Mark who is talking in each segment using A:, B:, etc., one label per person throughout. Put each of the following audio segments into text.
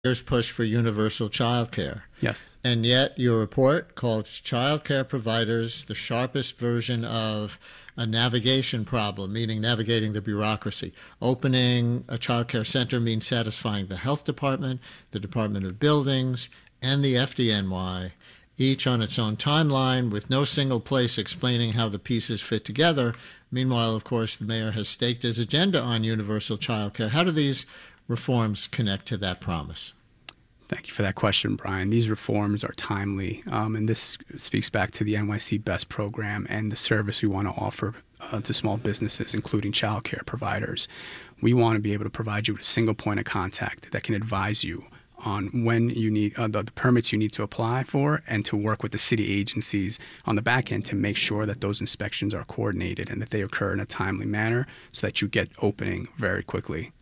A: mayor's push for universal child care.
B: Yes.
A: And yet your report calls child care providers the sharpest version of a navigation problem, meaning navigating the bureaucracy. Opening a child care center means satisfying the health department, the Department of Buildings, and the FDNY, each on its own timeline with no single place explaining how the pieces fit together. Meanwhile, of course, the mayor has staked his agenda on universal child care. How do these reforms connect to that promise?
B: Thank you for that question, Brian. These reforms are timely, and this speaks back to the NYC BEST program and the service we want to offer to small businesses, including child care providers. We want to be able to provide you with a single point of contact that can advise you on when you need the permits you need to apply for, and to work with the city agencies on the back end to make sure that those inspections are coordinated and that they occur in a timely manner so that you get opening very quickly.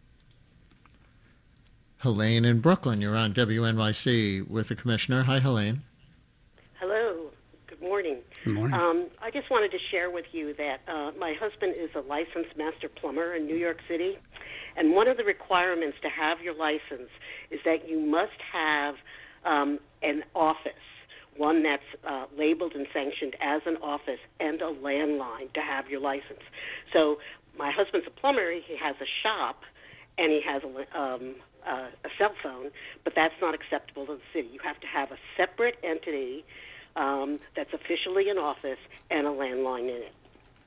A: Helene in Brooklyn, you're on WNYC with the commissioner. Hi, Helene.
C: Hello. Good morning.
B: Good morning.
C: I just wanted to share with you that my husband is a licensed master plumber in New York City, and one of the requirements to have your license is that you must have an office, one that's labeled and sanctioned as an office, and a landline to have your license. So my husband's a plumber. He has a shop, and he has a cell phone, but that's not acceptable to the city. You have to have a separate entity that's officially an office and a landline in it.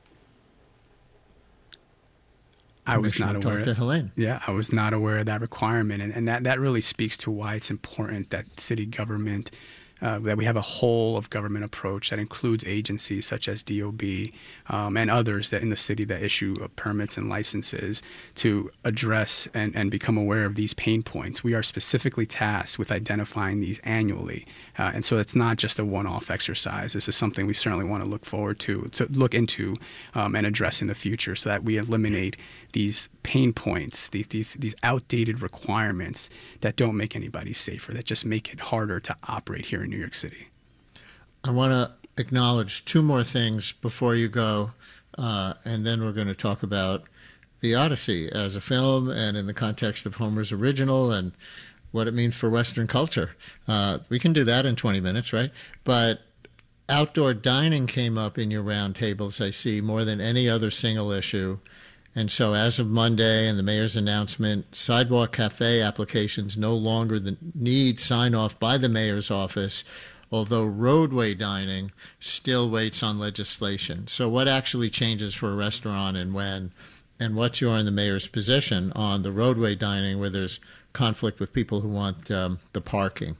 B: I was not aware.
A: Talk to Helene.
B: Yeah, I was not aware of that requirement, and that really speaks to why it's important that city government, that we have a whole of government approach that includes agencies such as DOB and others that in the city that issue permits and licenses to address and become aware of these pain points. We are specifically tasked with identifying these annually, and so it's not just a one-off exercise. This is something we certainly want to look forward to look into and address in the future, so that we eliminate these pain points, these outdated requirements that don't make anybody safer, that just make it harder to operate here in New York City.
A: I want to acknowledge two more things before you go, and then we're going to talk about The Odyssey as a film and in the context of Homer's original and what it means for Western culture. We can do that in 20 minutes, right? But outdoor dining came up in your roundtables, I see, more than any other single issue. And so as of Monday and the mayor's announcement, sidewalk cafe applications no longer need sign-off by the mayor's office, although roadway dining still waits on legislation. So what actually changes for a restaurant and when? And what's and the mayor's position on the roadway dining where there's conflict with people who want the parking?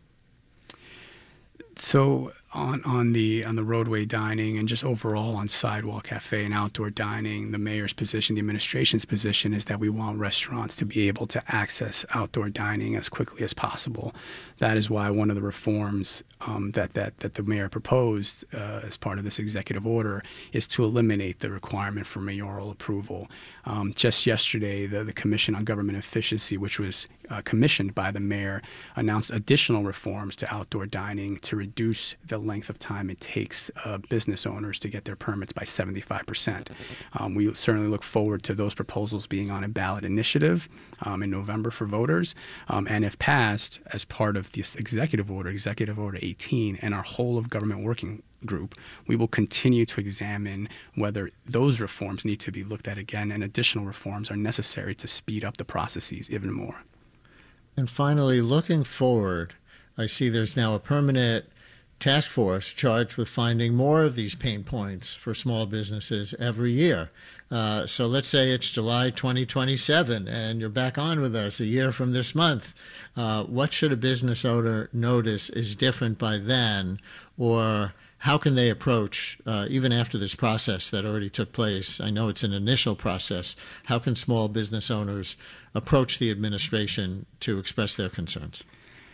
B: So on the roadway dining and just overall on sidewalk cafe and outdoor dining, the mayor's position, the administration's position is that we want restaurants to be able to access outdoor dining as quickly as possible. That is why one of the reforms that the mayor proposed as part of this executive order is to eliminate the requirement for mayoral approval. Just yesterday, the Commission on Government Efficiency, which was commissioned by the mayor, announced additional reforms to outdoor dining to reduce the length of time it takes business owners to get their permits by 75%. We certainly look forward to those proposals being on a ballot initiative in November for voters, and if passed as part of this Executive Order 18, and our whole of government working group, we will continue to examine whether those reforms need to be looked at again, and additional reforms are necessary to speed up the processes even more.
A: And finally, looking forward, I see there's now a permanent task force charged with finding more of these pain points for small businesses every year. So let's say it's July 2027 and you're back on with us a year from this month. What should a business owner notice is different by then, or how can they approach, even after this process that already took place? I know it's an initial process. How can small business owners approach the administration to express their concerns?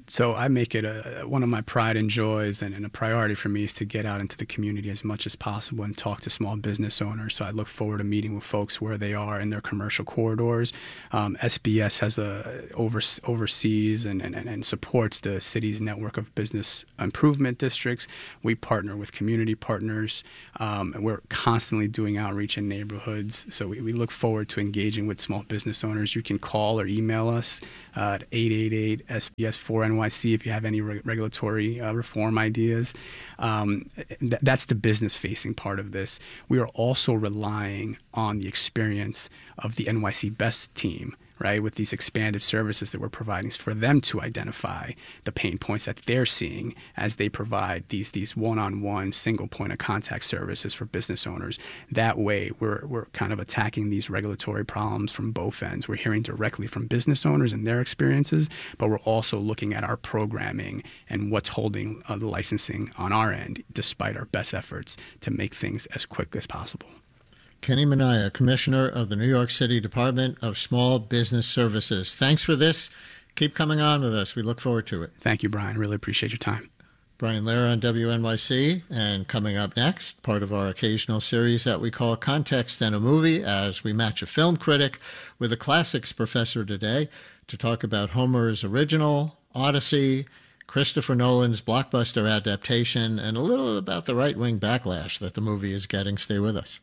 B: So I make it one of my pride and joys and a priority for me is to get out into the community as much as possible and talk to small business owners. So I look forward to meeting with folks where they are in their commercial corridors. SBS has oversees and supports the city's network of business improvement districts. We partner with community partners. And we're constantly doing outreach in neighborhoods. So we look forward to engaging with small business owners. You can call or email us at 888-SBS4NYC if you have any regulatory reform ideas. That's the business-facing part of this. We are also relying on the experience of the NYC Best team, right, with these expanded services that we're providing for them to identify the pain points that they're seeing as they provide these one-on-one single point of contact services for business owners. That way, we're kind of attacking these regulatory problems from both ends. We're hearing directly from business owners and their experiences, but we're also looking at our programming and what's holding the licensing on our end, despite our best efforts to make things as quick as possible.
A: Kenny Minaya, Commissioner of the New York City Department of Small Business Services. Thanks for this. Keep coming on with us. We look forward to it.
B: Thank you, Brian. Really appreciate your time.
A: Brian Lehrer on WNYC. And coming up next, part of our occasional series that we call Context and a Movie, as we match a film critic with a classics professor today to talk about Homer's original, Odyssey, Christopher Nolan's blockbuster adaptation, and a little about the right-wing backlash that the movie is getting. Stay with us.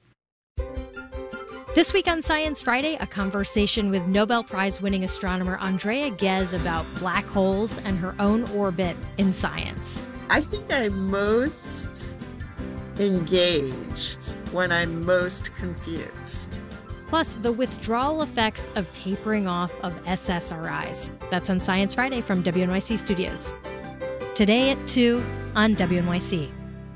D: This week on Science Friday, a conversation with Nobel Prize-winning astronomer Andrea Ghez about black holes and her own orbit in science.
E: I think I'm most engaged when I'm most confused.
D: Plus, the withdrawal effects of tapering off of SSRIs. That's on Science Friday from WNYC Studios. Today at 2 on WNYC.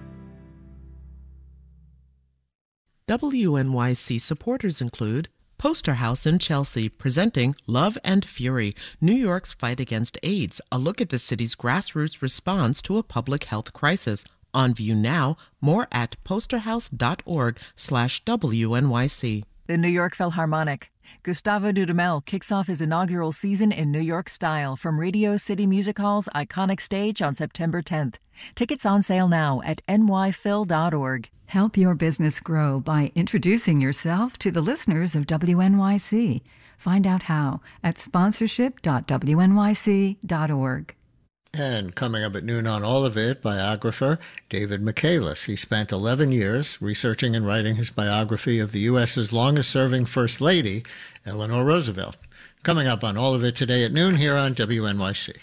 F: WNYC supporters include Poster House in Chelsea, presenting Love and Fury, New York's Fight Against AIDS, a look at the city's grassroots response to a public health crisis. On view now, more at posterhouse.org/WNYC.
G: The New York Philharmonic. Gustavo Dudamel kicks off his inaugural season in New York style from Radio City Music Hall's iconic stage on September 10th. Tickets on sale now at nyphil.org.
H: Help your business grow by introducing yourself to the listeners of WNYC. Find out how at sponsorship.wnyc.org.
A: And coming up at noon on All of It, biographer David Michaelis. He spent 11 years researching and writing his biography of the U.S.'s longest-serving First Lady, Eleanor Roosevelt. Coming up on All of It today at noon here on WNYC.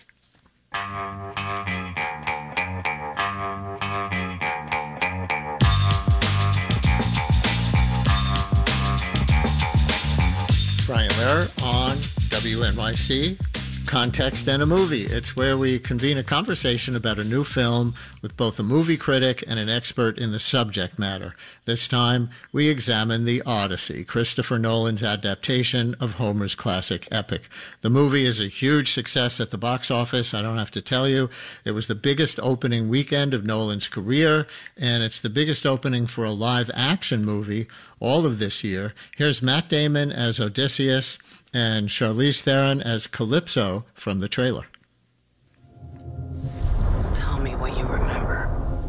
A: Brian Lehrer on WNYC. Context and a Movie. It's where we convene a conversation about a new film with both a movie critic and an expert in the subject matter. This time, we examine The Odyssey, Christopher Nolan's adaptation of Homer's classic epic. The movie is a huge success at the box office. I don't have to tell you. It was the biggest opening weekend of Nolan's career, and it's the biggest opening for a live-action movie all of this year. Here's Matt Damon as Odysseus and Charlize Theron as Calypso from the trailer.
I: Tell me what you remember.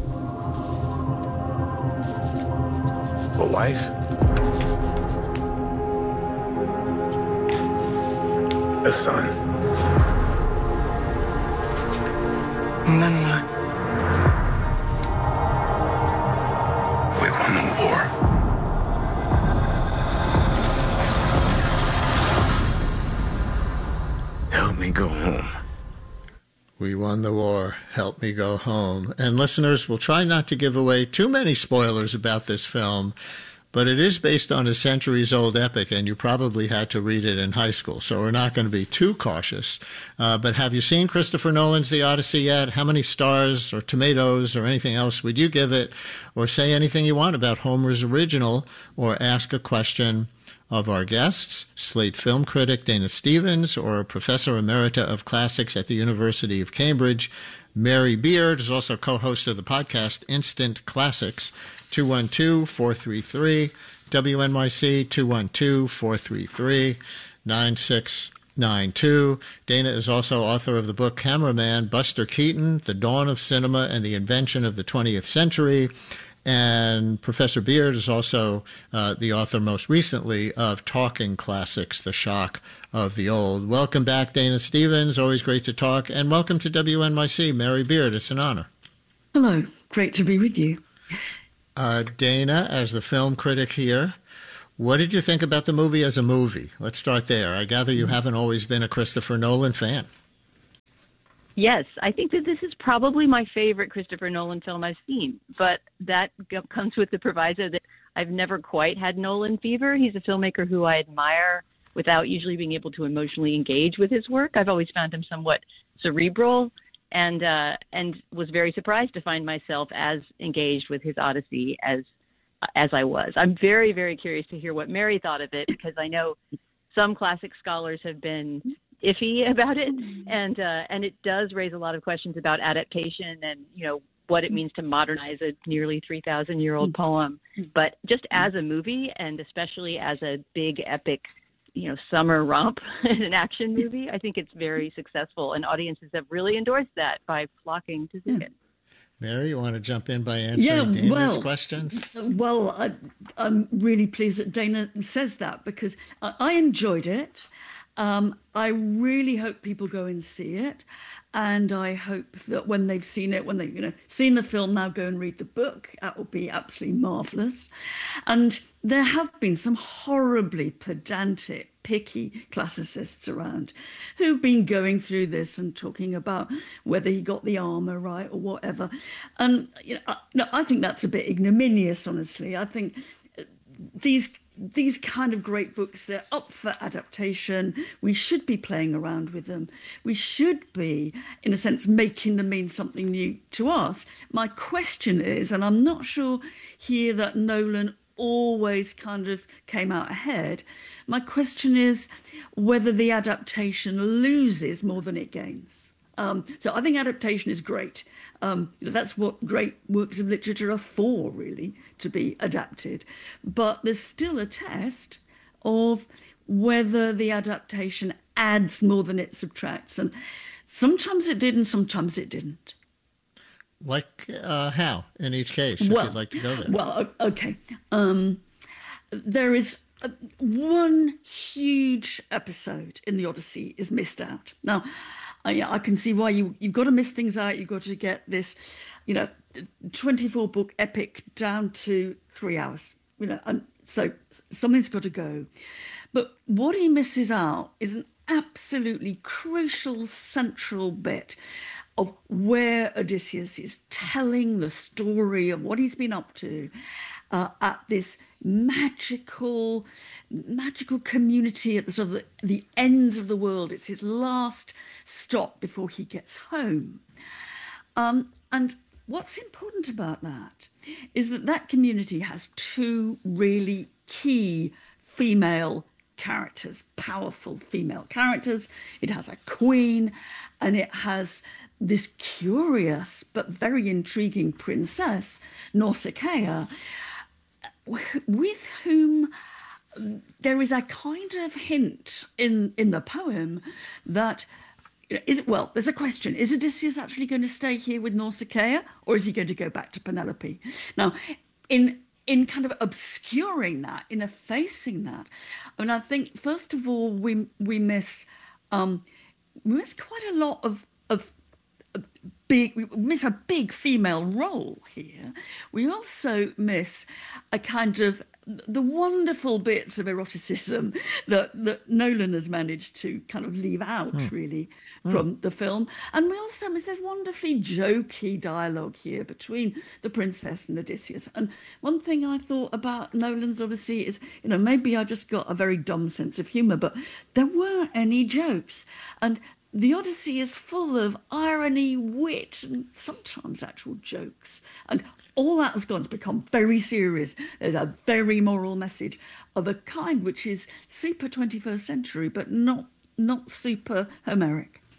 J: A wife? A son.
I: And then what?
J: We won the war. Help me go home.
A: We won the war. Help me go home. And listeners, we'll try not to give away too many spoilers about this film, but it is based on a centuries-old epic, and you probably had to read it in high school, so we're not going to be too cautious. But have you seen Christopher Nolan's The Odyssey yet? How many stars or tomatoes or anything else would you give it? Or say anything you want about Homer's original, or ask a question of our guests, Slate film critic Dana Stevens, or Professor Emerita of Classics at the University of Cambridge, Mary Beard, is also co-host of the podcast Instant Classics, 212-433-WNYC, 212-433-96 9292. Dana is also author of the book Cameraman, Buster Keaton, The Dawn of Cinema and the Invention of the 20th Century. And Professor Beard is also the author most recently of Talking Classics, The Shock of the Old. Welcome back, Dana Stevens. Always great to talk. And welcome to WNYC, Mary Beard. It's an honor.
K: Hello. Great to be with you.
A: Dana, as the film critic here, what did you think about the movie as a movie? Let's start there. I gather you haven't always been a Christopher Nolan fan.
L: Yes, I think that this is probably my favorite Christopher Nolan film I've seen, but that comes with the proviso that I've never quite had Nolan fever. He's a filmmaker who I admire without usually being able to emotionally engage with his work. I've always found him somewhat cerebral, and was very surprised to find myself as engaged with his Odyssey as I was. I'm very, very curious to hear what Mary thought of it, because I know some classic scholars have been iffy about it, and it does raise a lot of questions about adaptation and, you know, what it means to modernize a nearly 3,000-year-old poem. But just as a movie, and especially as a big epic, you know, summer romp, an action movie, I think it's very successful, and audiences have really endorsed that by flocking to see it.
A: Mary, you want to jump in by answering Dana's questions?
K: Well, I'm really pleased that Dana says that, because I enjoyed it. I really hope people go and see it, and I hope that when they've seen it, when they've seen the film, now go and read the book. That will be absolutely marvelous. And there have been some horribly pedantic, picky classicists around who've been going through this and talking about whether he got the armor right or whatever. And I think that's a bit ignominious, honestly. I think these kind of great books, they're up for adaptation. We should be playing around with them. We should be, in a sense, making them mean something new to us. My question is, and I'm not sure here that Nolan always kind of came out ahead, my question is whether the adaptation loses more than it gains. So I think adaptation is great. That's what great works of literature are for, really, to be adapted. But there's still a test of whether the adaptation adds more than it subtracts. And sometimes it did and sometimes it didn't.
A: Like how, in each case, if you'd like to go there?
K: Well, okay. There is one huge episode in the Odyssey is missed out. Now, I can see why you've got to miss things out. You've got to get this, 24-book epic down to 3 hours, and so something's got to go. But what he misses out is an absolutely crucial central bit of where Odysseus is telling the story of what he's been up to at this magical community at the sort of the ends of the world. It's his last stop before he gets home. And what's important about that is that community has two really key female characters, powerful female characters. It has a queen, and it has this curious but very intriguing princess, Nausicaa, with whom there is a kind of hint in the poem that there's a question. Is Odysseus actually going to stay here with Nausicaa, or is he going to go back to Penelope? Now, in kind of obscuring that, in effacing that, I think, first of all, we miss quite a lot of we miss a big female role here. We also miss a kind of the wonderful bits of eroticism that Nolan has managed to kind of leave out, really, from the film. And we also miss this wonderfully jokey dialogue here between the princess and Odysseus. And one thing I thought about Nolan's Odyssey is, maybe I just got a very dumb sense of humour, but there weren't any jokes. And the Odyssey is full of irony, wit, and sometimes actual jokes. And all that has gone to become very serious. There's a very moral message of a kind which is super 21st century, but not super Homeric.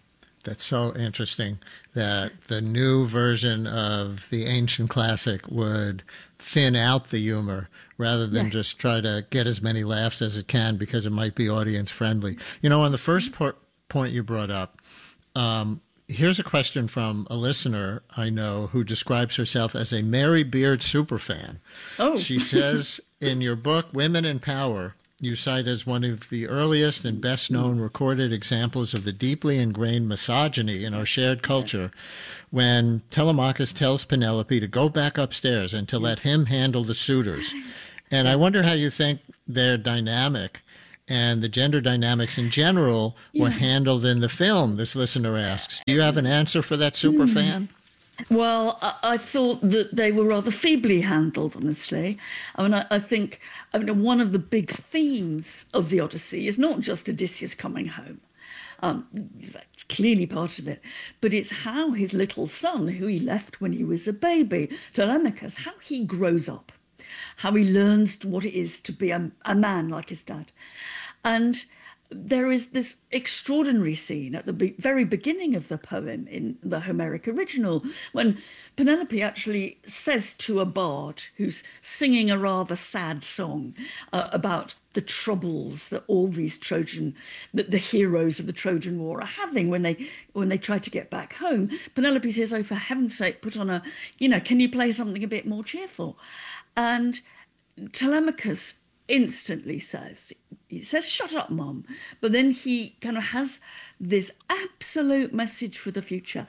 A: That's so interesting that the new version of the ancient classic would thin out the humor rather than just try to get as many laughs as it can because it might be audience friendly. You know, on the first point you brought up, here's a question from a listener I know who describes herself as a Mary Beard superfan.
K: Oh.
A: She says, in your book, Women in Power, you cite as one of the earliest and best known recorded examples of the deeply ingrained misogyny in our shared culture when Telemachus tells Penelope to go back upstairs and to let him handle the suitors. And I wonder how you think their dynamic and the gender dynamics in general were handled in the film, this listener asks. Do you have an answer for that super fan?
K: Well, I thought that they were rather feebly handled, honestly. I mean, I think one of the big themes of the Odyssey is not just Odysseus coming home. That's clearly part of it. But it's how his little son, who he left when he was a baby, Telemachus, how he grows up, how he learns what it is to be a man like his dad. And there is this extraordinary scene at the very beginning of the poem in the Homeric original when Penelope actually says to a bard who's singing a rather sad song about the troubles that all these the heroes of the Trojan War are having when they try to get back home. Penelope says, "Oh, for heaven's sake, put on can you play something a bit more cheerful?" And Telemachus instantly says, "Shut up, Mum." But then he kind of has this absolute message for the future.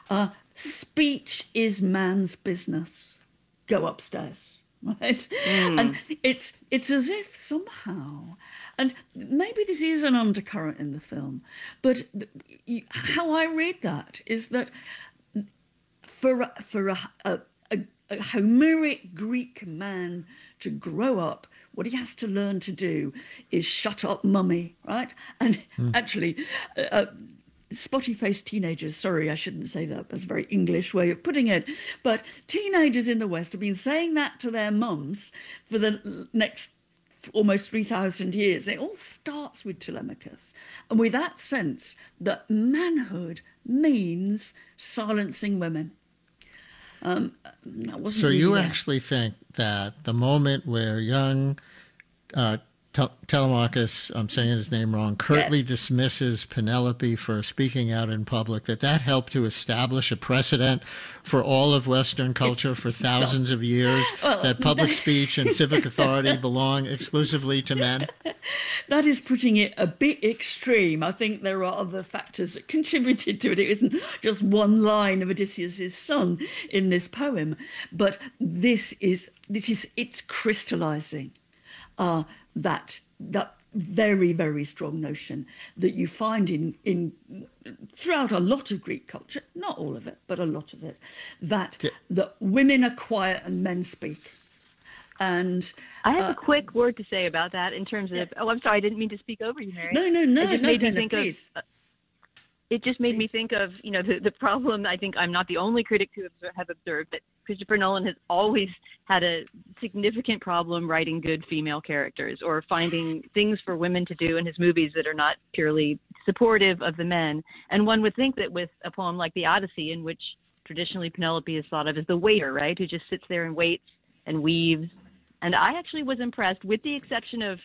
K: Speech is man's business. Go upstairs, right? And it's as if somehow, and maybe this is an undercurrent in the film, but how I read that is that for a Homeric Greek man to grow up, what he has to learn to do is shut up, mummy, right? And actually, spotty-faced teenagers, sorry, I shouldn't say that, that's a very English way of putting it, but teenagers in the West have been saying that to their mums for the next almost 3,000 years. It all starts with Telemachus, and with that sense that manhood means silencing women.
A: So you actually think that the moment where young Telemachus, I'm saying his name wrong, curtly dismisses Penelope for speaking out in public, that helped to establish a precedent for all of Western culture for thousands of years, that public speech and civic authority belong exclusively to men?
K: That is putting it a bit extreme. I think there are other factors that contributed to it. It isn't just one line of Odysseus' son in this poem, but it's crystallizing that very, very strong notion that you find in throughout a lot of Greek culture, not all of it, but a lot of it, that women are quiet and men speak. And
L: I have a quick word to say about that in terms of, I'm sorry, I didn't mean to speak over you, Mary.
K: No, please.
L: It just made me think of, the problem. I think I'm not the only critic to have observed that Christopher Nolan has always had a significant problem writing good female characters or finding things for women to do in his movies that are not purely supportive of the men. And one would think that with a poem like The Odyssey, in which traditionally Penelope is thought of as the waiter, right, who just sits there and waits and weaves. And I actually was impressed, with the exception of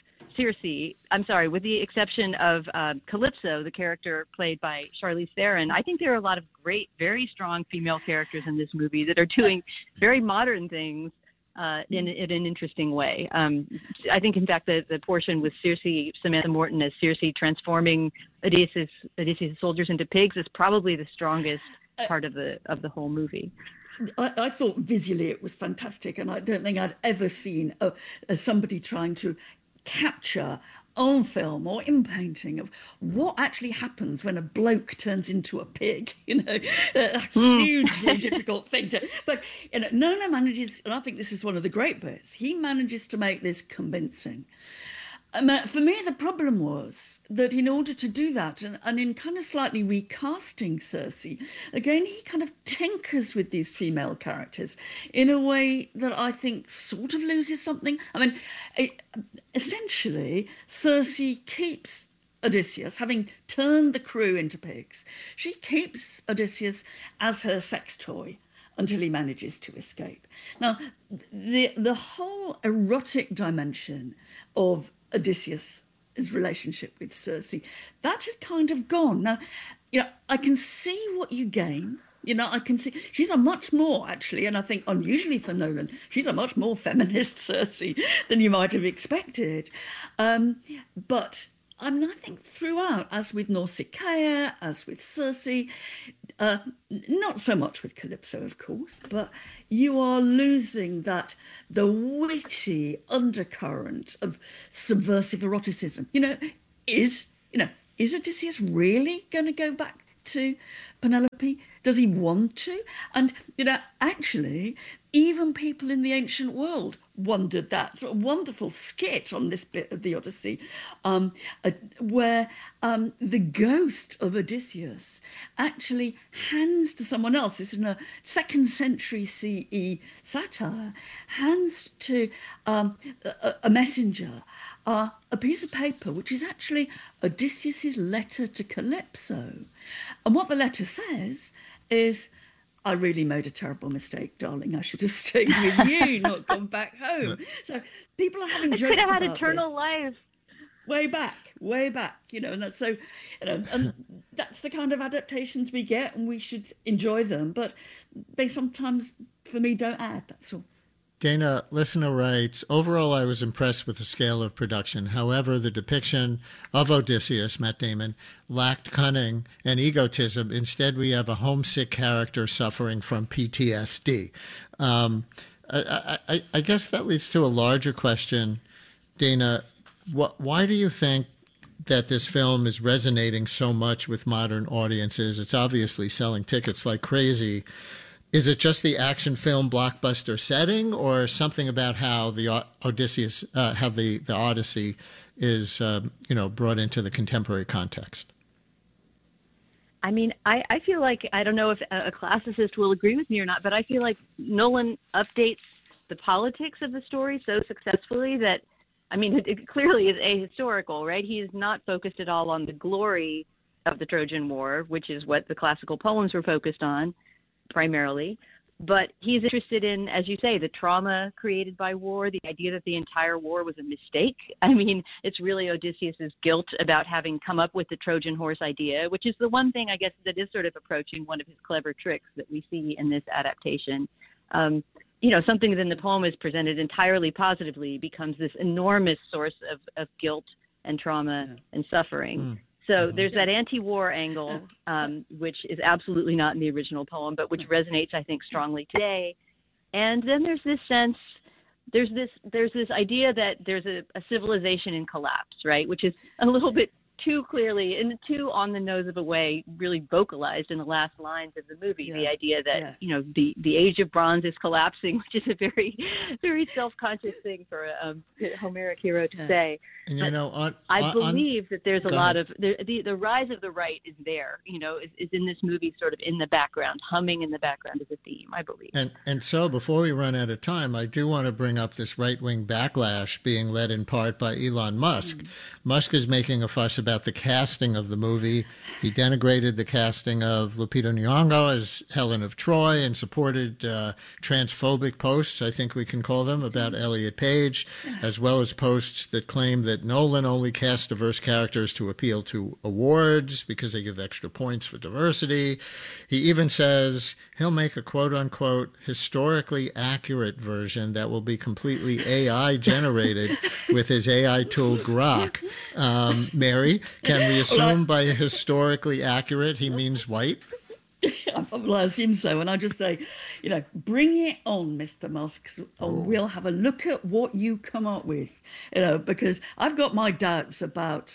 L: with the exception of Calypso, the character played by Charlize Theron. I think there are a lot of great, very strong female characters in this movie that are doing very modern things in an interesting way. I think, in fact, the portion with Samantha Morton as Circe transforming Odysseus' soldiers into pigs is probably the strongest part of the whole movie.
K: I thought visually it was fantastic, and I don't think I'd ever seen somebody trying to capture on film or in painting of what actually happens when a bloke turns into a pig. A hugely difficult thing to. But Nolan manages, and I think this is one of the great bits. He manages to make this convincing. For me, the problem was that in order to do that, and in kind of slightly recasting Circe, again, he kind of tinkers with these female characters in a way that I think sort of loses something. I mean, essentially, Circe keeps Odysseus, having turned the crew into pigs, she keeps Odysseus as her sex toy until he manages to escape. Now, the whole erotic dimension of Odysseus' relationship with Circe, that had kind of gone. Now, I can see what you gain. I can see she's a much more, actually, and I think unusually for Nolan, she's a much more feminist Circe than you might have expected. But I think throughout, as with Nausicaa, as with Circe, not so much with Calypso, of course, but you are losing the witty undercurrent of subversive eroticism. Is Odysseus really going to go back to Penelope? Does he want to? And, actually, even people in the ancient world wondered that. Sort of wonderful skit on this bit of the Odyssey, where the ghost of Odysseus actually hands to someone else. This is in a 2nd century CE satire, hands to a messenger a piece of paper which is actually Odysseus's letter to Calypso. And what the letter says is, I really made a terrible mistake, darling. I should have stayed with you, not gone back home. So people are having jokes about this.
L: I could have had eternal life.
K: Way back, and that's so, and that's the kind of adaptations we get, and we should enjoy them. But they sometimes, for me, don't add. That's all.
A: Dana, listener writes, overall, I was impressed with the scale of production. However, the depiction of Odysseus, Matt Damon, lacked cunning and egotism. Instead, we have a homesick character suffering from PTSD. I guess that leads to a larger question, Dana. Why do you think that this film is resonating so much with modern audiences? It's obviously selling tickets like crazy. Is it just the action film blockbuster setting, or something about how the Odysseus, how the Odyssey is, brought into the contemporary context?
L: I mean, I feel like, I don't know if a classicist will agree with me or not, but I feel like Nolan updates the politics of the story so successfully that, I mean, it clearly is ahistorical, right? He is not focused at all on the glory of the Trojan War, which is what the classical poems were focused on primarily, but he's interested in, as you say, the trauma created by war, the idea that the entire war was a mistake. I mean, it's really Odysseus's guilt about having come up with the Trojan horse idea, which is the one thing, I guess, that is sort of approaching one of his clever tricks that we see in this adaptation. Something that in the poem is presented entirely positively becomes this enormous source of guilt and trauma and suffering. So there's that anti-war angle, which is absolutely not in the original poem, but which resonates, I think, strongly today. And then there's this sense, there's this idea that there's a civilization in collapse, right? Which is a little bit too clearly, in too on the nose of a way, really vocalized in the last lines of the movie. The idea that the age of bronze is collapsing, which is a very, very self-conscious thing for a Homeric hero to say.
A: And
L: I believe that there's a lot of the rise of the right is there. Is in this movie, sort of in the background, humming in the background as a theme. I believe.
A: And so before we run out of time, I do want to bring up this right-wing backlash being led in part by Elon Musk. Musk is making a fuss about the casting of the movie. He denigrated the casting of Lupita Nyong'o as Helen of Troy and supported transphobic posts, I think we can call them, about Elliot Page, as well as posts that claim that Nolan only cast diverse characters to appeal to awards because they give extra points for diversity. He even says he'll make a quote-unquote historically accurate version that will be completely AI generated with his AI tool Grok. Mary, can we assume by historically accurate he means white?
K: Well, I assume so. And I just say, bring it on, Mr. Musk, and we'll have a look at what you come up with, because I've got my doubts about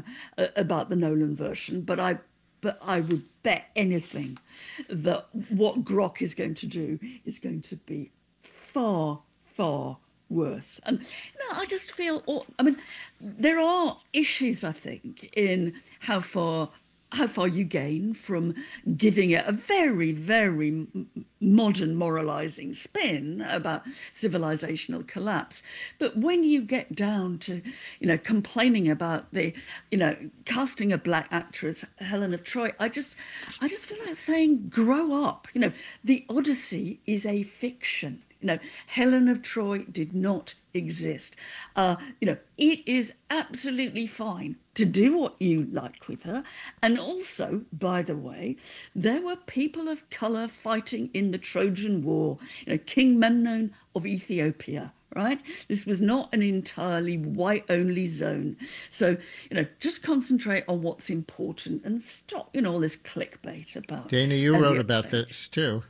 K: the Nolan version, but I would bet anything that what Grok is going to do is going to be far, far worse. And I just feel, there are issues, I think, in how far you gain from giving it a very, very modern moralizing spin about civilizational collapse. But when you get down to, complaining about the, casting a black actress, Helen of Troy, I just feel like saying, grow up. The Odyssey is a fiction. Helen of Troy did not exist. It is absolutely fine to do what you like with her. And also, by the way, there were people of colour fighting in the Trojan War. King Memnon of Ethiopia, right? This was not an entirely white-only zone. So, just concentrate on what's important and stop, all this clickbait about...
A: Dana, you wrote about this too.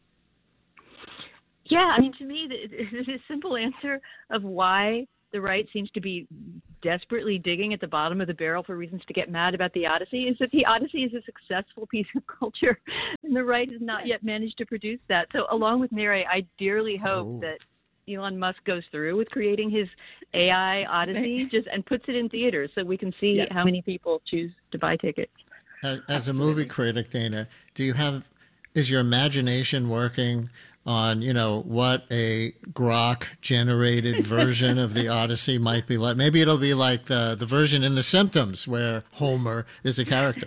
L: Yeah, to me, the simple answer of why the right seems to be desperately digging at the bottom of the barrel for reasons to get mad about the Odyssey is that the Odyssey is a successful piece of culture, and the right has not yet managed to produce that. So along with Mary, I dearly hope that Elon Musk goes through with creating his AI Odyssey and puts it in theaters so we can see how many people choose to buy tickets.
A: As a movie critic, Dana, is your imagination working on, what a Grok-generated version of the Odyssey might be like? Maybe it'll be like the version in The Simpsons where Homer is a character.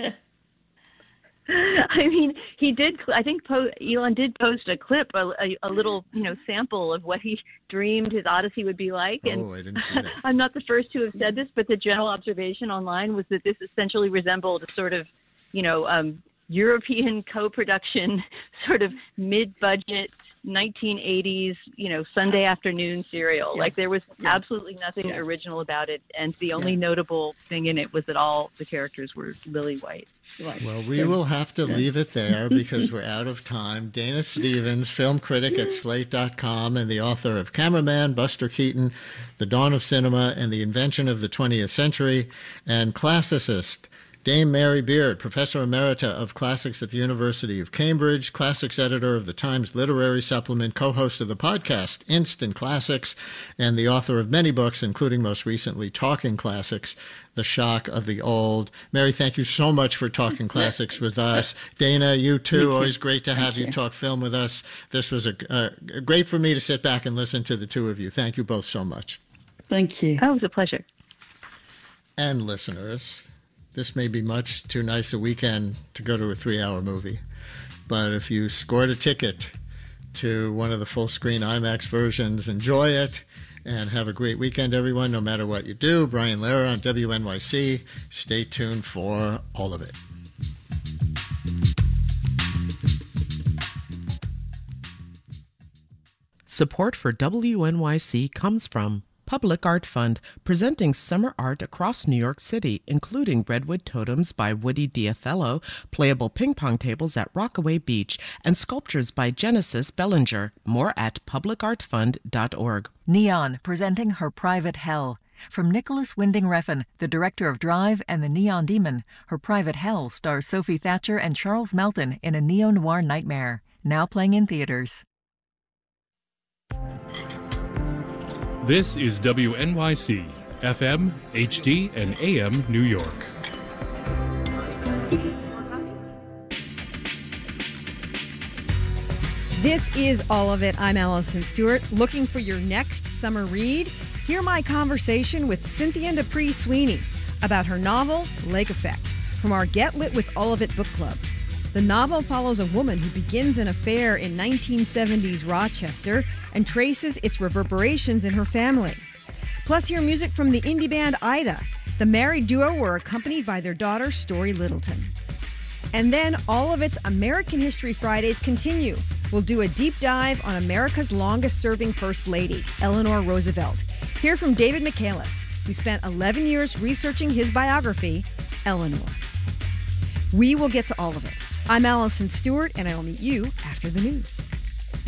L: He did. I think Elon did post a clip, a little, sample of what he dreamed his Odyssey would be like. And
A: I didn't see that.
L: I'm not the first to have said this, but the general observation online was that this essentially resembled a sort of, European co-production, sort of mid-budget 1980s, Sunday afternoon serial. Like there was absolutely nothing original about it, and the only notable thing in it was that all the characters were lily white.
K: Right.
A: Well, we will have to leave it there because we're out of time. Dana Stevens, film critic at Slate.com and the author of Cameraman, Buster Keaton, The Dawn of Cinema and the Invention of the 20th Century, and classicist Dame Mary Beard, Professor Emerita of Classics at the University of Cambridge, Classics editor of the Times Literary Supplement, co-host of the podcast Instant Classics, and the author of many books, including most recently Talking Classics, The Shock of the Old. Mary, thank you so much for talking classics with us. Dana, you too. Always great to have you talk film with us. This was great for me to sit back and listen to the two of you. Thank you both so much.
K: Thank you.
L: Oh, it was a pleasure.
A: And listeners, this may be much too nice a weekend to go to a 3-hour movie, but if you scored a ticket to one of the full-screen IMAX versions, enjoy it and have a great weekend, everyone, no matter what you do. Brian Lehrer on WNYC. Stay tuned for all of it.
F: Support for WNYC comes from Public Art Fund, presenting summer art across New York City, including Redwood Totems by Woody Diothello, playable ping pong tables at Rockaway Beach, and sculptures by Genesis Bellinger. More at publicartfund.org.
G: Neon, presenting Her Private Hell. From Nicholas Winding Refn, the director of Drive and The Neon Demon, Her Private Hell stars Sophie Thatcher and Charles Melton in a neo-noir nightmare. Now playing in theaters.
M: This is WNYC, FM, HD, and AM New York.
N: This is All of It. I'm Allison Stewart. Looking for your next summer read? Hear my conversation with Cynthia Dupree Sweeney about her novel, Lake Effect, from our Get Lit with All of It book club. The novel follows a woman who begins an affair in 1970s Rochester and traces its reverberations in her family. Plus, hear music from the indie band Ida. The married duo were accompanied by their daughter, Story Littleton. And then All of Its American History Fridays continue. We'll do a deep dive on America's longest-serving First Lady, Eleanor Roosevelt. Hear from David Michaelis, who spent 11 years researching his biography, Eleanor. We will get to all of it. I'm Allison Stewart, and I will meet you after the news.